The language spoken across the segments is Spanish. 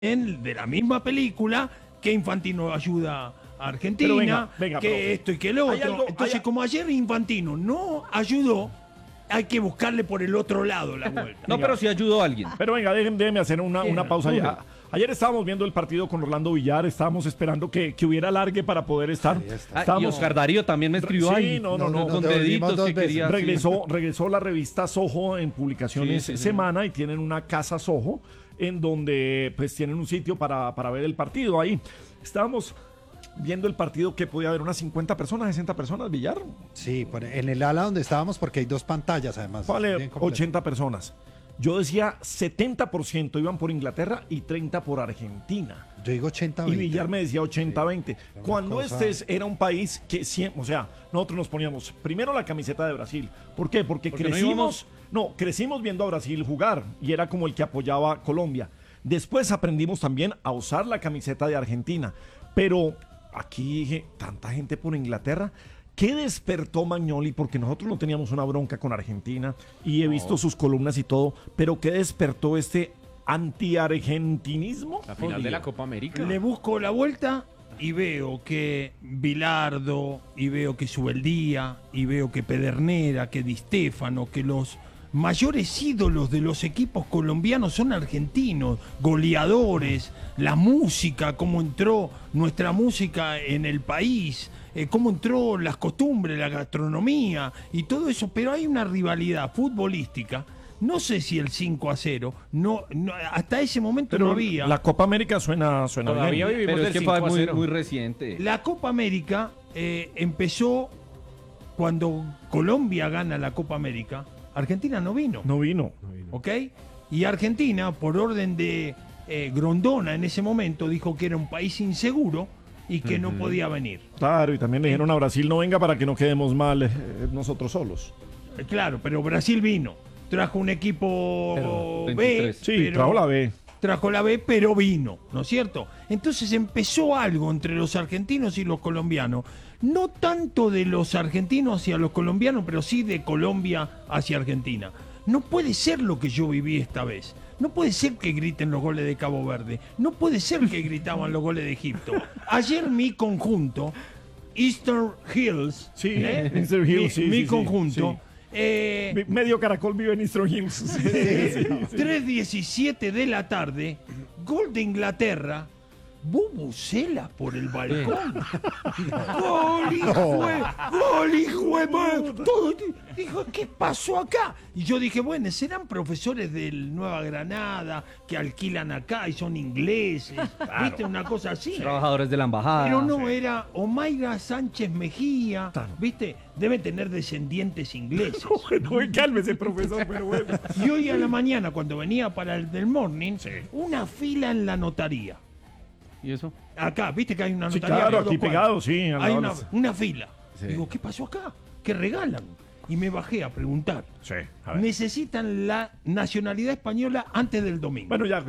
de la misma película que Infantino ayuda a Argentina, venga, que profe. esto y que lo Hay otro. algo- Entonces, hay- como ayer Infantino no ayudó, hay que buscarle por el otro lado la vuelta. No, pero sí ayudó a alguien. Pero venga, déjeme hacer una pausa ya. Ayer estábamos viendo el partido con Orlando Villar, estábamos esperando que hubiera alargue para poder estar. Y Estábamos- Oscar Darío también me escribió Sí, ahí. no, Con te deditos volvimos dos que veces. quería. regresó la revista Soho en publicaciones Sí, sí, sí. semana y tienen una casa Soho en donde pues tienen un sitio para ver el partido ahí. Estábamos viendo el partido que podía haber unas 50 personas, 60 personas, Villar. Sí, en el ala donde estábamos, porque hay dos pantallas además. Vale, bien completo. 80 personas. Yo decía 70% iban por Inglaterra y 30 por Argentina. Yo digo 80 Y Villar me decía 80-20. una Cuando cosa- era un país que siempre, o sea, nosotros nos poníamos primero la camiseta de Brasil. ¿Por qué? Porque Porque no crecimos, crecimos viendo a Brasil jugar y era como el que apoyaba a Colombia. Después aprendimos también a usar la camiseta de Argentina. Pero aquí dije, tanta gente por Inglaterra. ¿Qué despertó Magnoli? Porque nosotros no teníamos una bronca con Argentina y he visto sus columnas y todo, pero ¿qué despertó este anti-argentinismo? La final de la Copa América. Le busco la vuelta y veo que Bilardo, y veo que Subeldía, y veo que Pedernera, que Di Stéfano, que los mayores ídolos de los equipos colombianos son argentinos, goleadores, la música, cómo entró nuestra música en el país, cómo entró las costumbres, la gastronomía y todo eso, pero hay una rivalidad futbolística. No sé si el 5-0, hasta ese momento Pero no había. la Copa América suena Todavía bien. vivimos Pero es del que fue 5-0. muy reciente. La Copa América empezó cuando Colombia gana la Copa América. Argentina no vino, No vino. ¿ok? Y Argentina, por orden de Grondona en ese momento, dijo que era un país inseguro y que no podía venir. Claro, y también le dijeron a Brasil no venga para que no quedemos mal nosotros solos. Claro, pero Brasil vino. Trajo un equipo Pero, B. 23. Sí, pero- trajo la B. Trajo la B, pero vino, ¿no es cierto? Entonces empezó algo entre los argentinos y los colombianos. No tanto de los argentinos hacia los colombianos, pero sí de Colombia hacia Argentina. No puede ser lo que yo viví esta vez. No puede ser que griten los goles de Cabo Verde. No puede ser que gritaban los goles de Egipto. Ayer mi conjunto, Eastern Hills, Sí, Eastern Hills, sí, mi sí, sí, conjunto, Medio Caracol vive en Eastern Hills. 3:17 de la tarde, gol de Inglaterra, bubucela por el balcón. Gol, hijo de- gol, hijo de madre. Todo, dijo, ¿qué pasó acá? Y yo dije, bueno, serán profesores del Nueva Granada que alquilan acá y son ingleses. ¿Viste? Una cosa así. Trabajadores de la embajada. Pero no, era Omaira Sánchez Mejía, Claro. ¿viste? Debe tener descendientes ingleses. Bueno, cálmese, profesor, pero bueno. Y hoy a la mañana, cuando venía para el del morning, una fila en la notaría. ¿Y eso? Acá, viste que hay una Sí, notaría. claro, por dos aquí cuadras? pegado, sí. al Hay lado una fila. Sí. Digo, ¿qué pasó acá? ¿Qué regalan? Y me bajé a preguntar. Sí, a ver. Necesitan la nacionalidad española antes del domingo. Bueno, ya.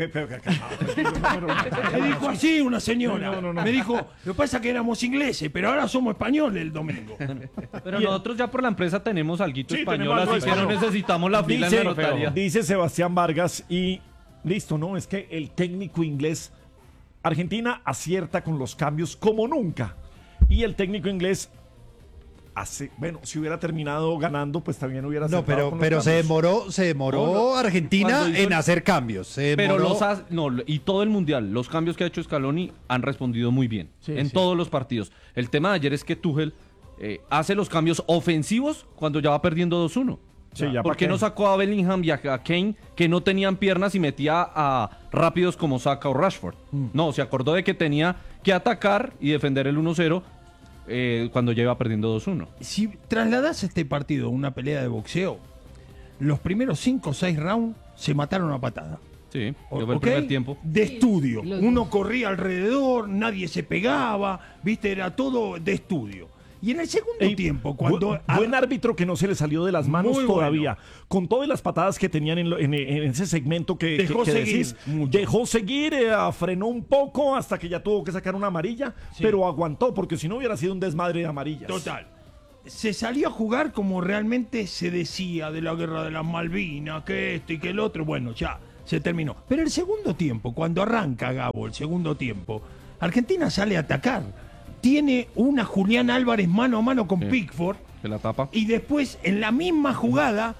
Me dijo así una señora. No. Me dijo, lo que pasa es que éramos ingleses, pero ahora somos españoles el domingo. Pero nosotros ya por la empresa tenemos alguito Sí, español, tenemos algo así que no español. necesitamos la fila en la notaría. Dice Sebastián Vargas y listo, ¿no? Es que el técnico inglés, Argentina acierta con los cambios como nunca. Y el técnico inglés si hubiera terminado ganando, pues también hubiera No, acertado con los pero cambios. se demoró No, Argentina cuando hizo en el- hacer cambios. Se Pero demoró- y todo el mundial, los cambios que ha hecho Scaloni han respondido muy bien Sí, en sí. todos los partidos. El tema de ayer es que Tuchel hace los cambios ofensivos cuando ya va perdiendo 2-1. Sí, ya ¿Por pa' qué qué. no sacó a Bellingham y a Kane que no tenían piernas y metía a rápidos como Saka o Rashford? No, se acordó de que tenía que atacar y defender el 1-0 cuando ya iba perdiendo 2-1. Si trasladas este partido a una pelea de boxeo, los primeros 5 o 6 rounds se mataron a patada. Sí, O- fue el ¿ok? primer tiempo. De estudio. los Uno dos. corría alrededor, nadie se pegaba, viste, era todo de estudio. Y en el segundo Ey, tiempo, cuando... buen árbitro que no se le salió de las manos Muy todavía. Con todas las patadas que tenían en ese segmento que, Dejó que seguir decís, mucho. dejó seguir, frenó un poco hasta que ya tuvo que sacar una amarilla, Sí. pero aguantó, porque si no hubiera sido un desmadre de amarillas. Total. Se salió a jugar como realmente se decía de la guerra de las Malvinas, que esto y que el otro. Bueno, ya se terminó. Pero el segundo tiempo, cuando arranca Gabo, el segundo tiempo, Argentina sale a atacar. Tiene una Julián Álvarez mano a mano con Pickford. Se la tapa. Y después, en la misma jugada,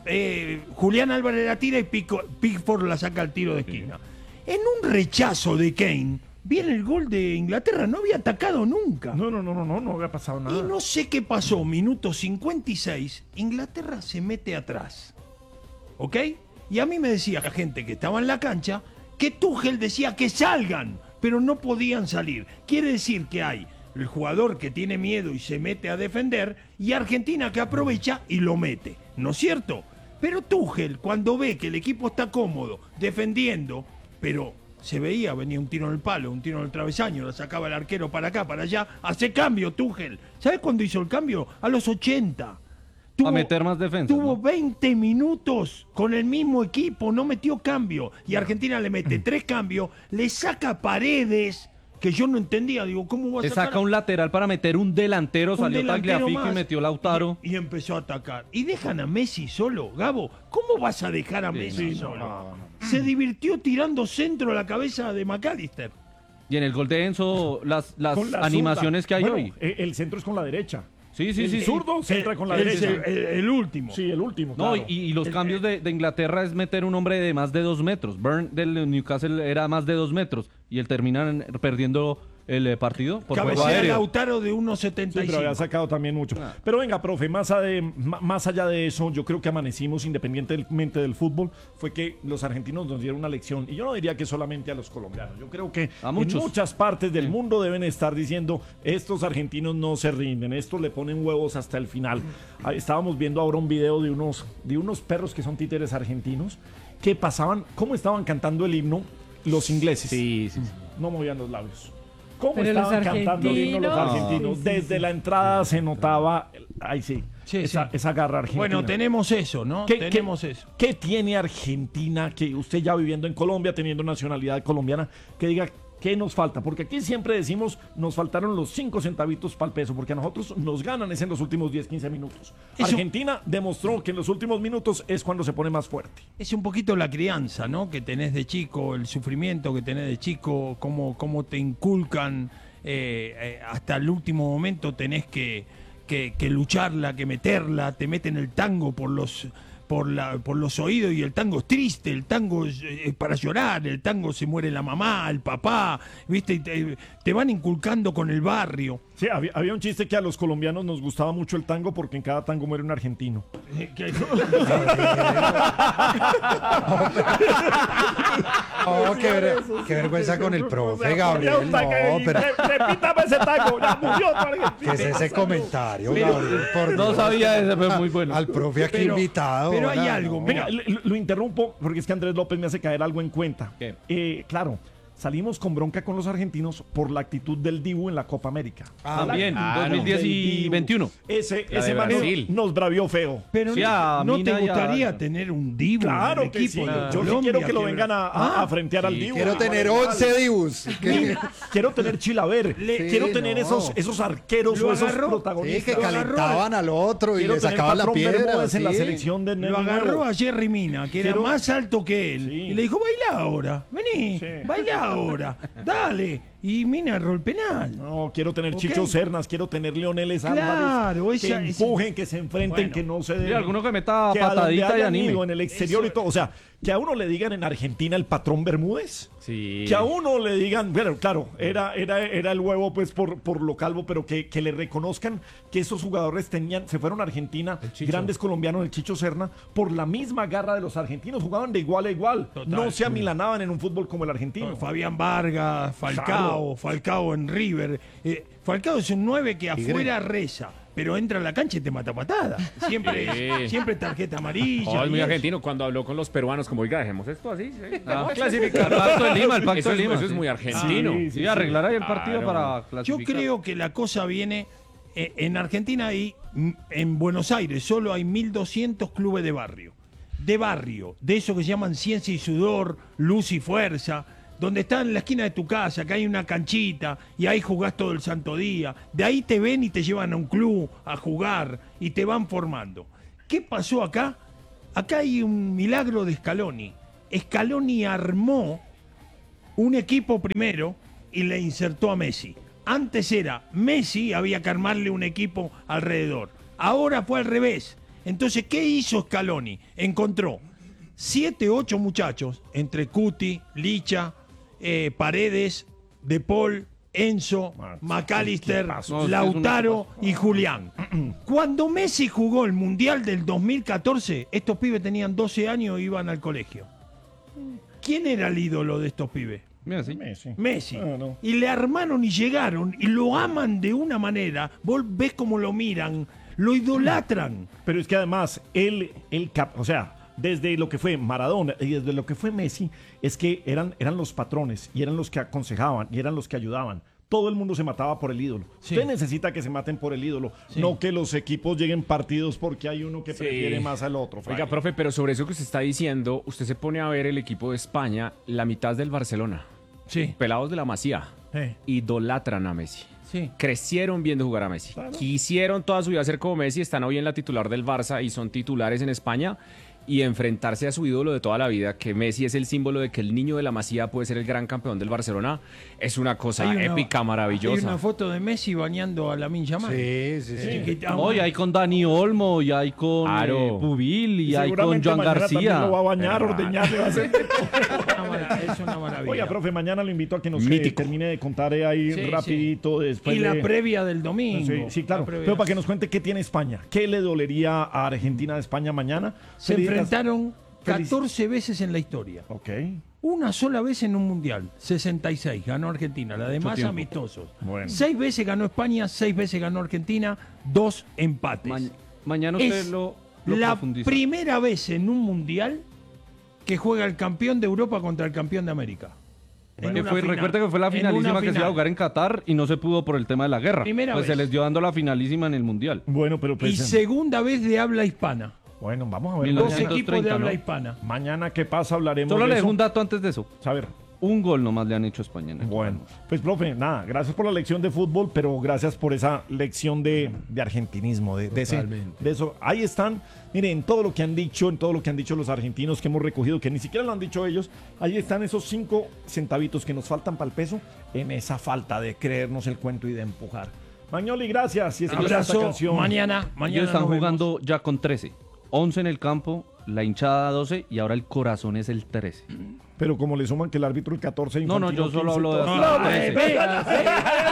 Julián Álvarez la tira y Pickford la saca al tiro de esquina. En un rechazo de Kane, viene el gol de Inglaterra. No había atacado nunca. No había pasado nada. Y no sé qué pasó, minuto 56, Inglaterra se mete atrás. ¿Ok? Y a mí me decía la gente que estaba en la cancha que Tuchel decía que salgan, pero no podían salir. Quiere decir que hay el jugador que tiene miedo y se mete a defender y Argentina que aprovecha y lo mete. ¿No es cierto? Pero Tuchel, cuando ve que el equipo está cómodo, defendiendo, pero se veía, venía un tiro en el palo, un tiro en el travesaño, la sacaba el arquero para acá, para allá, hace cambio Tuchel. ¿Sabes cuándo hizo el cambio? A los 80. A meter más defensa. Tuvo ¿no? 20 minutos con el mismo equipo, no metió cambio. Y Argentina le mete 3 cambios, le saca Paredes, que yo no entendía. Digo, ¿cómo va a Le sacar saca un lateral para meter un delantero, salió delantero Tagliafico y más? metió Lautaro. Y empezó a atacar. Y dejan a Messi solo. Gabo, ¿cómo vas a dejar a Messi solo? Se divirtió tirando centro a la cabeza de McAllister. Y en el gol de Enzo, las Con la animaciones zurda. que hay Bueno, hoy. El centro es con la derecha. Sí, sí, el sí. zurdo se entra con la Es derecha. el último. Sí, el último. No, claro. y los cambios de Inglaterra es meter un hombre de más de 2 metros. Burn del Newcastle era más de 2 metros. Y él termina perdiendo el partido por juego Cabecea aéreo. Lautaro de Sí, 1.75. pero había sacado también mucho. Pero venga, profe, más allá de eso, yo creo que amanecimos independientemente del fútbol, fue que los argentinos nos dieron una lección. Y yo no diría que solamente a los colombianos. Yo creo que A en muchos. muchas partes del mundo deben estar diciendo, estos argentinos no se rinden, estos le ponen huevos hasta el final. Ahí estábamos viendo ahora un video de unos perros que son títeres argentinos, que pasaban, cómo estaban cantando el himno los ingleses. Sí. No movían los labios. ¿Cómo Pero los estaban cantando el himno los argentinos. argentinos? Sí, sí, Desde sí. la entrada se notaba, Sí, esa garra argentina. Bueno, tenemos eso, ¿no? Tenemos eso. ¿Qué tiene Argentina que usted ya viviendo en Colombia, teniendo nacionalidad colombiana, que diga qué nos falta? Porque aquí siempre decimos, nos faltaron los 5 centavitos para el peso, porque a nosotros nos ganan es en los últimos 10, 15 minutos. Eso- Argentina demostró que en los últimos minutos es cuando se pone más fuerte. Es un poquito la crianza, ¿no? Que tenés de chico, el sufrimiento que tenés de chico, cómo te inculcan hasta el último momento tenés que lucharla, que meterla, te meten el tango por los oídos y el tango es triste, el tango es para llorar, el tango se muere la mamá, el papá, ¿viste? Y te van inculcando con el barrio. Sí, había un chiste que a los colombianos nos gustaba mucho el tango porque en cada tango muere un argentino. Oh, qué vergüenza con el profe, Gabriel. No, pero Repítame ese tango, ya murió tu argentino. ¿qué es ese comentario, Gabriel? Por No Dios. sabía ese, pero muy bueno. Al profe aquí Pero- invitado. pero hay hola, algo, no. mira. Lo interrumpo porque es que Andrés López me hace caer algo en cuenta. ¿Qué? Claro, salimos con bronca con los argentinos por la actitud del Dibu en la Copa América. También, La actitud 2010 del y Dibu. 21. Ese de man Brasil. nos bravió feo. Pero Sí, a ¿no te Mina y a- gustaría tener un Dibu Claro en el que equipo sí. de Yo sí Colombia, quiero que lo vengan a frentear al Dibu. Quiero tener 11 Dibus. Quiero tener Chilaver. Sí, Quiero tener no. esos arqueros Lo o esos agarró. Sí, protagonistas. que calentaban al otro y Quiero le tener sacaban la Patrón piedra. Bermúdez en la sí. selección de Lo agarró a Jerry Mina, que era Quiero- más alto que él. Sí. Y le dijo, baila ahora, vení, Sí. baila ahora, dale. Y Mina erró el penal. No, quiero tener Ok. Chicho Sernas, quiero tener Leoneles Claro, Álvarez, que esa- empujen, que se enfrenten, Bueno. que no se Sí, den. alguno que meta que a donde patadita y hayan anime. ido en el exterior Eso- y todo. O sea, que a uno le digan en Argentina el patrón Bermúdez. Sí. Que a uno le digan, bueno, claro, era el huevo pues por lo calvo, pero que le reconozcan que esos jugadores se fueron a Argentina, grandes colombianos, el Chicho Serna, por la misma garra de los argentinos, jugaban de igual a igual, Total. no se amilanaban en un fútbol como el argentino. Fabián Vargas, Falcao en River. Falcao es un 9 que afuera reza, pero entra a la cancha y te mata patada. Sí. Siempre tarjeta amarilla. Oh, es y muy eso. argentino cuando habló con los peruanos, como, oiga, dejemos esto así. ¿sí? Ah, Vamos a clasificar. El Pacto de Lima, el Pacto Eso de es- Lima. Eso es sí. muy argentino. Sí, Sí, arreglar ahí el partido Claro. para Yo clasificar. creo que la cosa viene en Argentina en Buenos Aires solo hay 1.200 clubes de barrio, de eso que se llaman ciencia y sudor, luz y fuerza, donde está en la esquina de tu casa, que hay una canchita y ahí jugás todo el santo día. De ahí te ven y te llevan a un club a jugar y te van formando. ¿Qué pasó acá? Acá hay un milagro de Scaloni. Scaloni armó un equipo primero y le insertó a Messi. Antes era Messi, había que armarle un equipo alrededor. Ahora fue al revés. Entonces, ¿qué hizo Scaloni? Encontró 7, 8 muchachos, entre Cuti, Licha, Paredes, De Paul, Enzo, McAllister, equipazo. Lautaro y Julián. Cuando Messi jugó el Mundial del 2014, estos pibes tenían 12 años y iban al colegio. ¿Quién era el ídolo de estos pibes? Mira, sí. Messi. Ah, no. Y le armaron y llegaron y lo aman de una manera. Vos ves cómo lo miran, lo idolatran. Pero es que además, o sea, desde lo que fue Maradona y desde lo que fue Messi, es que eran los patrones y eran los que aconsejaban y eran los que ayudaban. Todo el mundo se mataba por el ídolo. Sí. Usted necesita que se maten por el ídolo, Sí. no que los equipos lleguen partidos porque hay uno que Sí. prefiere más al otro. Oiga, profe, pero sobre eso que usted está diciendo, usted se pone a ver el equipo de España, la mitad del Barcelona, Sí, pelados de la Masía, idolatran a Messi. sí. Crecieron viendo jugar a Messi. Quisieron toda su vida ser como Messi, están hoy en la titular del Barça y son titulares en España. Y enfrentarse a su ídolo de toda la vida, que Messi es el símbolo de que el niño de la Masía puede ser el gran campeón del Barcelona, es una cosa Hay una- épica, Hay maravillosa. una foto de Messi bañando a Lamine Yamal. Sí, sí, sí. Chiquita, No, y hay con Dani Olmo, y hay con Claro. Pubil, y hay con seguramente Joan mañana también García. lo va a bañar, ordeñar, le va a hacer de todo. es una maravilla. Oiga, profe, mañana lo invito a que nos Mítico. termine de contar ahí Sí, rapidito después y la de... previa del domingo. Sí, claro. La previa. Pero para que nos cuente qué tiene España. ¿Qué le dolería a Argentina de España mañana? Se Feliz- enfrentaron Feliz- 14 veces en la historia. Ok. Una sola vez en un mundial, 66, ganó Argentina, la demás tiempo. amistosos. Bueno. 6 veces ganó España, 6 veces ganó Argentina, 2 empates. Mañana usted Es lo la profundiza. primera vez en un mundial que juega el campeón de Europa contra el campeón de América. En Que una fue, final. recuerda que fue la En una finalísima que se iba a final. jugar en Qatar y no se pudo por el tema de la guerra. Primera pues vez. se les dio dando la finalísima en el Mundial. Bueno, pero Y pues... segunda vez de habla hispana. Bueno, vamos a ver. 2 1930, equipos de habla ¿no? hispana. Mañana, ¿qué pasa? Hablaremos Solo de le eso. dejo un dato antes de eso. A ver. Un gol nomás le han hecho a España. en el Bueno, torneo. pues profe, nada, gracias por la lección de fútbol, pero gracias por esa lección de argentinismo, de eso. Ahí están, miren, en todo lo que han dicho, en todo lo que han dicho los argentinos que hemos recogido, que ni siquiera lo han dicho ellos, ahí están esos 5 centavitos que nos faltan para el peso, en esa falta de creernos el cuento y de empujar. Magnoli, gracias. Y escucha esta Abrazo. canción. Mañana Ellos están nos vemos. jugando ya con 13. 11 en el campo, la hinchada 12 y ahora el corazón es el 13. Pero como le suman que el árbitro el 14 No, Infantino yo solo 15, hablo de... todo- No, ve, ve.